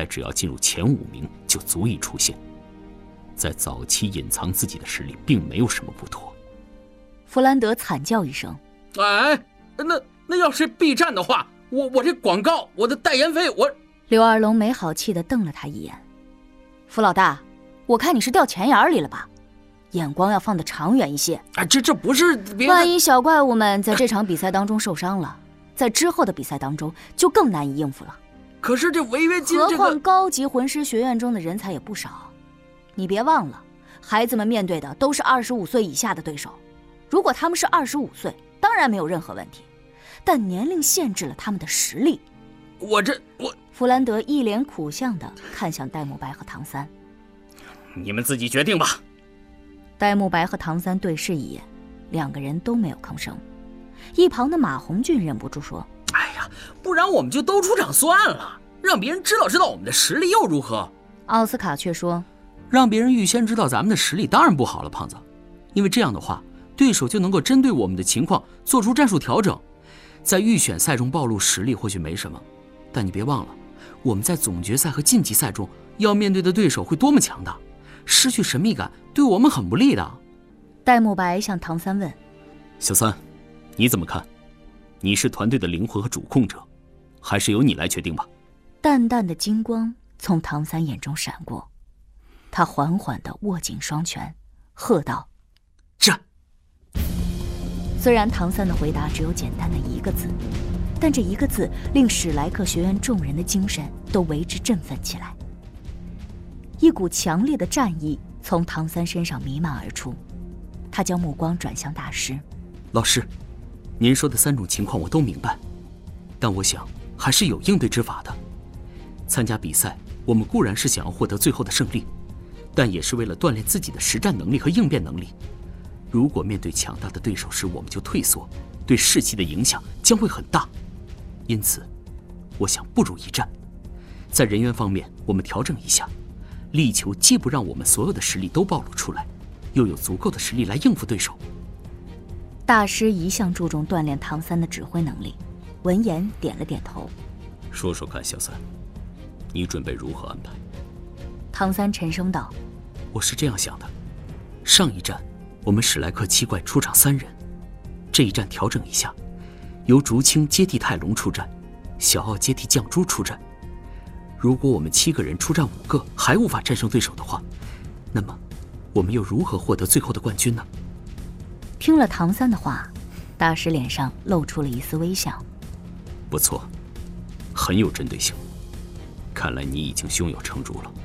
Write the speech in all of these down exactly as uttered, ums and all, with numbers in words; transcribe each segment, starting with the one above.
只要进入前五名就足以出现。在早期隐藏自己的实力并没有什么不妥。 弗兰德惨叫一声：“ 哎，那那要是 B 站的话，我我这广告，我的代言费，我……” 刘二龙没好气地瞪了他一眼：“弗老大，我看你是掉钱眼里了吧？眼光要放得长远一些。 哎，这这不是别…… 万一小怪物们在这场比赛当中受伤了，在之后的比赛当中就更难以应付了。 可是这违约金， 何况高级魂师学院中的人才也不少。你别忘了，孩子们面对的都是二十五岁以下的对手。如果他们是二十五岁，当然没有任何问题，但年龄限制了他们的实力。 我这我……” 弗兰德一脸苦相地看向戴沐白和唐三：“ 你们自己决定吧。” 戴沐白和唐三对视一眼，两个人都没有吭声。一旁的马红俊忍不住说：“ 哎呀，不然我们就都出场算了，让别人知道知道我们的实力又如何？” 奥斯卡却说：“ 让别人预先知道咱们的实力当然不好了，胖子，因为这样的话，对手就能够针对我们的情况做出战术调整。在预选赛中暴露实力或许没什么，但你别忘了，我们在总决赛和晋级赛中要面对的对手会多么强大，失去神秘感对我们很不利的。” 戴沐白向唐三问：“ 小三，你怎么看？你是团队的灵魂和主控者，还是由你来决定吧？” 淡淡的金光从唐三眼中闪过，他缓缓地握紧双拳，喝道：“ 战！” 虽然唐三的回答只有简单的一个字，但这一个字令史莱克学院众人的精神都为之振奋起来。一股强烈的战意从唐三身上弥漫而出，他将目光转向大师：“ 老师，您说的三种情况我都明白，但我想还是有应对之法的。参加比赛，我们固然是想要获得最后的胜利，但也是为了锻炼自己的实战能力和应变能力。如果面对强大的对手时我们就退缩，对士气的影响将会很大。因此，我想不如一战。在人员方面，我们调整一下，力求既不让我们所有的实力都暴露出来，又有足够的实力来应付对手。” 大师一向注重锻炼唐三的指挥能力，闻言点了点头：“ 说说看，小三，你准备如何安排？” 唐三沉声道：“ 我是这样想的，上一战我们史莱克七怪出场三人，这一战调整一下，由竹青接替泰隆出战，小奥接替绛珠出战。如果我们七个人出战五个还无法战胜对手的话，那么我们又如何获得最后的冠军呢？” 听了唐三的话，大师脸上露出了一丝微笑：“ 不错，很有针对性。看来你已经胸有成竹了。”“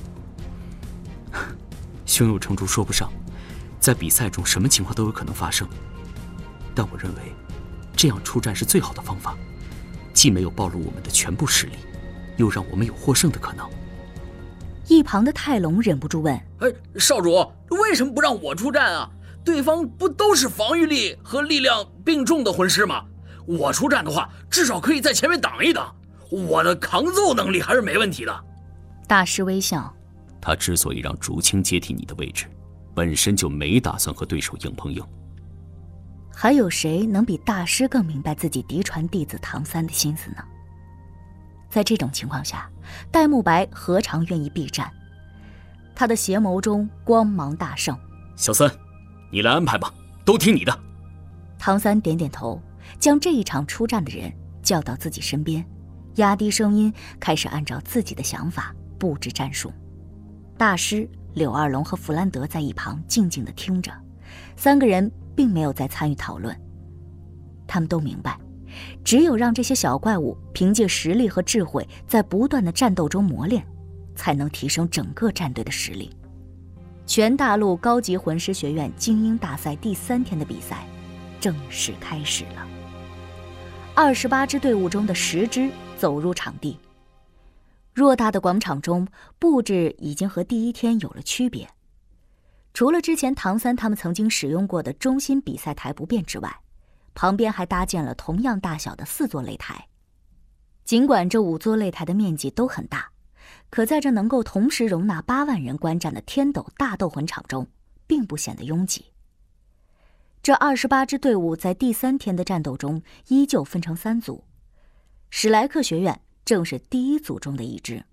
胸有成竹说不上，在比赛中什么情况都有可能发生，但我认为这样出战是最好的方法，既没有暴露我们的全部实力，又让我们有获胜的可能。” 一旁的泰隆忍不住问：“ 哎，少主，为什么不让我出战啊？对方不都是防御力和力量并重的魂师吗？我出战的话，至少可以在前面挡一挡，我的扛揍能力还是没问题的。” 大师微笑：“ 他之所以让竹青接替你的位置，本身就没打算和对手硬碰硬。” 还有谁能比大师更明白自己嫡传弟子唐三的心思呢？在这种情况下，戴沐白何尝愿意避战？他的邪眸中光芒大盛：“ 小三，你来安排吧，都听你的。” 唐三点点头，将这一场出战的人叫到自己身边，压低声音开始按照自己的想法布置战术。大师、柳二龙和弗兰德在一旁静静地听着，三个人并没有再参与讨论。他们都明白，只有让这些小怪物凭借实力和智慧在不断的战斗中磨练，才能提升整个战队的实力。全大陆高级魂师学院精英大赛第三天的比赛正式开始了。二十八支队伍中的十支走入场地，偌大的广场中布置已经和第一天有了区别。除了之前唐三他们曾经使用过的中心比赛台不变之外，旁边还搭建了同样大小的四座擂台。尽管这五座擂台的面积都很大，可在这能够同时容纳八万人观战的天斗大斗魂场中，并不显得拥挤。这二十八支队伍在第三天的战斗中依旧分成三组，史莱克学院正是第一组中的一支。